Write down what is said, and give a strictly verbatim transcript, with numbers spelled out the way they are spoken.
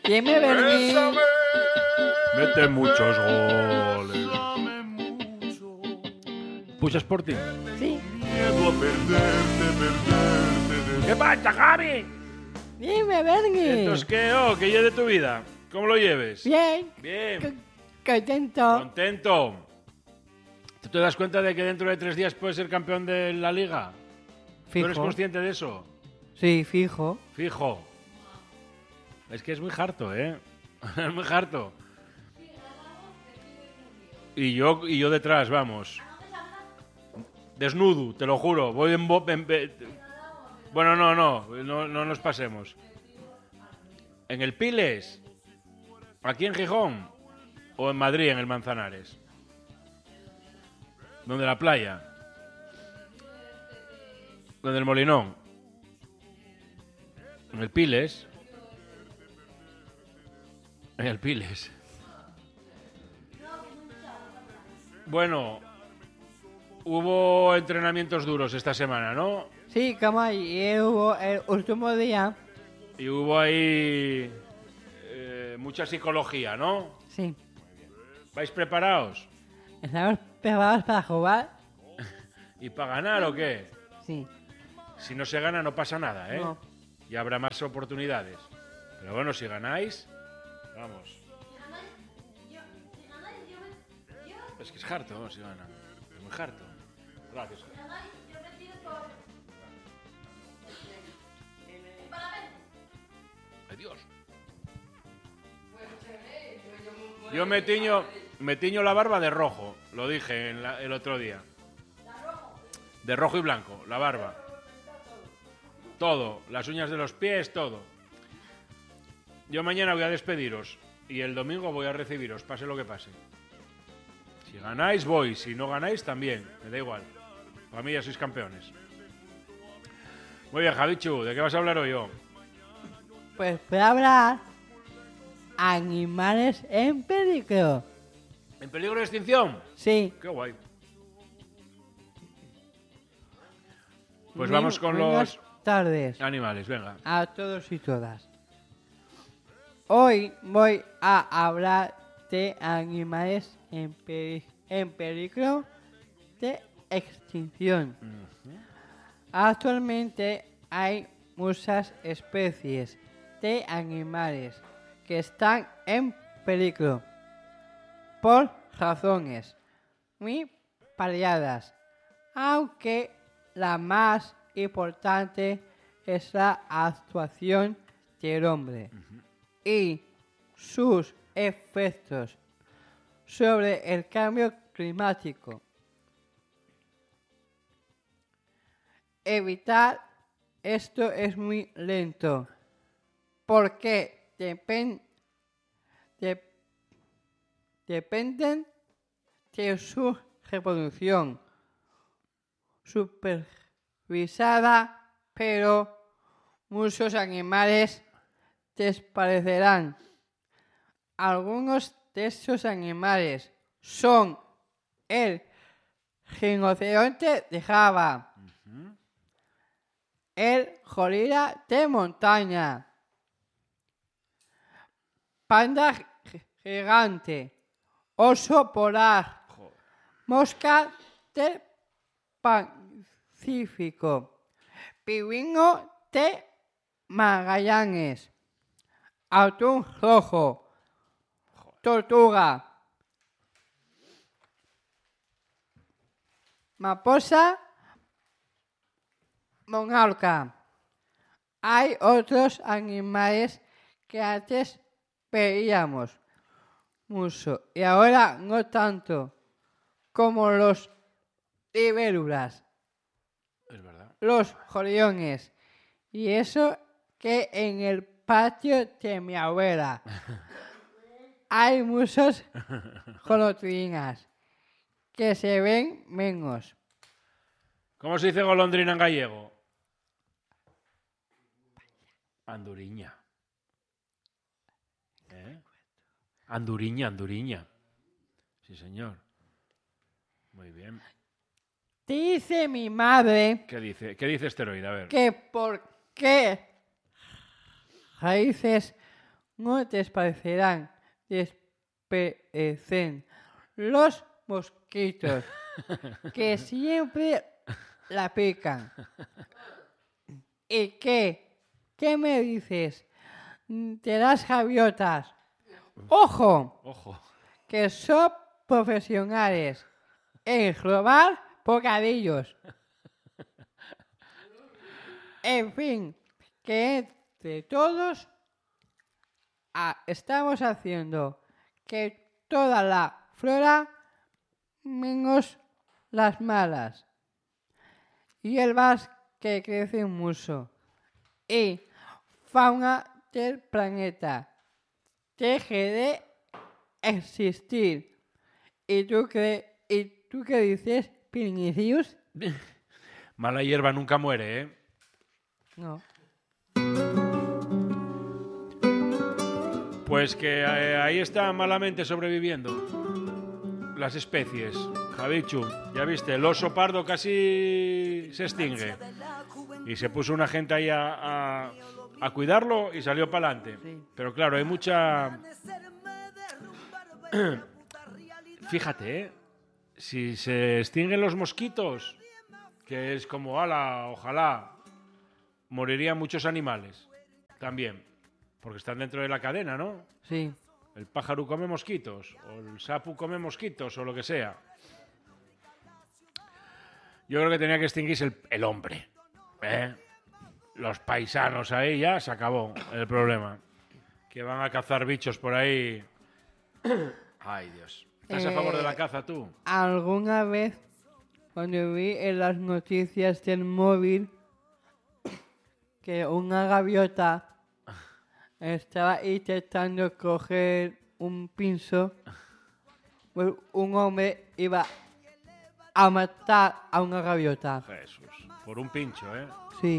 Dime, Bernie. Mete muchos goles. ¿Pucha Sporting? Sí. Miedo a perderte, perderte. ¿Qué pasa, Javi? Dime, Bernie. Entonces, ¿qué? Oh, ¿qué lleve de tu vida? ¿Cómo lo lleves? Bien. Bien. Contento. Contento. ¿Tú te das cuenta de que dentro de tres días puedes ser campeón de la liga? ¿Tú eres Fijo. consciente de eso? Sí, fijo. Fijo. Es que es muy harto, ¿eh? Es muy harto. Y yo, y yo detrás, vamos. Desnudo, te lo juro. Voy en... bo- en- en- bueno, no, no, no, no nos pasemos. ¿En el Piles? ¿Aquí en Gijón? ¿O en Madrid, en el Manzanares? ¿Dónde la playa? ¿Dónde el Molinón? ¿En el Piles? En el Piles. Bueno, hubo entrenamientos duros esta semana, ¿no? Sí, como ayer hubo el último día. Y hubo ahí eh, mucha psicología, ¿no? Sí. ¿Vais preparados? ¿Estamos preparados para jugar? ¿Y para ganar o qué? Sí. Si no se gana no pasa nada, ¿eh? No. Y habrá más oportunidades. Pero bueno, si ganáis, vamos. Es que es harto, ¿no? Si gana. Es muy harto. Gracias. Adiós. Yo me tiño, me tiño la barba de rojo, lo dije en la- el otro día. De rojo y blanco, la barba. Todo, las uñas de los pies, todo. Yo mañana voy a despediros y el domingo voy a recibiros, pase lo que pase. Si ganáis, voy. Si no ganáis, también. Me da igual. Para mí ya sois campeones. Muy bien, Javichu, ¿de qué vas a hablar hoy yo? Pues voy a hablar animales en peligro. ¿En peligro de extinción? Sí. Qué guay. Pues Muy vamos con buenas los tardes animales, venga. a todos y todas. Hoy voy a hablar de animales en, peri- en peligro de extinción. Actualmente hay muchas especies de animales que están en peligro por razones muy variadas, aunque la más importante es la actuación del hombre y sus efectos sobre el cambio climático. Evitar esto es muy lento porque depen- de- dependen de su reproducción supervisada, pero muchos animales desaparecerán. Algunos de estos animales son el rinoceronte de Java, el gorila de montaña, panda gigante, oso polar, mosca del Pacífico, pingüino de Magallanes, atún rojo, tortuga, mariposa monarca. Hay otros animales que antes veíamos mucho y ahora no tanto, como los libélulas, Es verdad. los gorriones y eso que en el patio de mi abuela hay muchos golondrinas que se ven menos. ¿Cómo se dice golondrina en gallego? Anduriña. ¿Eh? Anduriña, anduriña. Sí, señor. Muy bien. Dice mi madre ¿Qué dice? ¿Qué dice Esteroide? A ver. que por qué raíces no desaparecerán, desaparecen los mosquitos que siempre la pican. ¿Y qué? ¿Qué me dices de las gaviotas? ¡Ojo! Ojo. Que son profesionales en robar bocadillos. En fin, que entre todos ah, estamos haciendo que toda la flora, menos las malas, hierbas que crecen mucho y fauna del planeta deje de existir. ¿Y tú qué, y tú qué dices, Pinicius? Mala hierba nunca muere, ¿eh? No. Pues que eh, ahí está malamente sobreviviendo las especies. Javichu, ya viste, el oso pardo casi se extingue. Y se puso una gente ahí a, a, a cuidarlo y salió para adelante. Sí. Pero claro, hay mucha... Fíjate, ¿eh? Si se extinguen los mosquitos, que es como, ala, ojalá, morirían muchos animales también, porque están dentro de la cadena, ¿no? Sí. El pájaro come mosquitos, o el sapo come mosquitos, o lo que sea. Yo creo que tenía que extinguirse el, el hombre, ¿eh? Los paisanos ahí ya se acabó el problema. Que van a cazar bichos por ahí. Ay, Dios. ¿Estás a favor de la Eh, caza tú? Alguna vez, cuando vi en las noticias del móvil que una gaviota estaba intentando coger un pinzo, pues un hombre iba a matar a una gaviota. Jesús. Por un pincho, ¿eh? Sí.